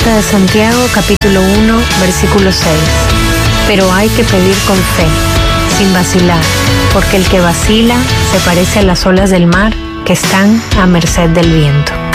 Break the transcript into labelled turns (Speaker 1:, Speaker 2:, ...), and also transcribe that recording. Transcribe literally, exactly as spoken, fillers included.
Speaker 1: Carta de Santiago, capítulo uno, versículo seis. Pero hay que pedir con fe, sin vacilar, porque el que vacila se parece a las olas del mar que están a merced del viento.